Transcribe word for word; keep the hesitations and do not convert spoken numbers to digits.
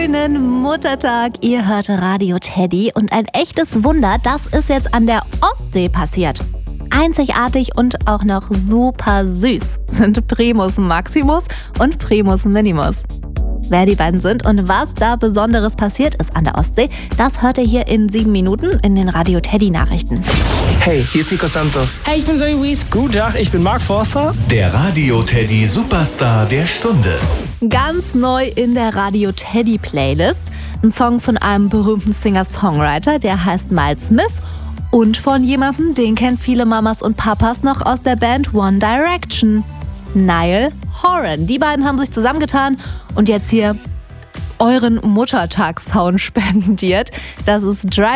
Schönen Muttertag. Ihr hört Radio Teddy und ein echtes Wunder, das ist jetzt an der Ostsee passiert. Einzigartig und auch noch super süß sind Primus Maximus und Primus Minimus. Wer die beiden sind und was da Besonderes passiert ist an der Ostsee, das hört ihr hier in sieben Minuten in den Radio Teddy Nachrichten. Hey, hier ist Nico Santos. Hey, ich bin Zoe Wies. Guten Tag, ich bin Mark Forster. Der Radio Teddy Superstar der Stunde. Ganz neu in der Radio Teddy Playlist. Ein Song von einem berühmten Singer-Songwriter, der heißt Miles Smith. Und von jemandem, den kennen viele Mamas und Papas noch aus der Band One Direction. Niall Horan. Die beiden haben sich zusammengetan und jetzt hier euren Muttertagssound spendiert. Das ist Drive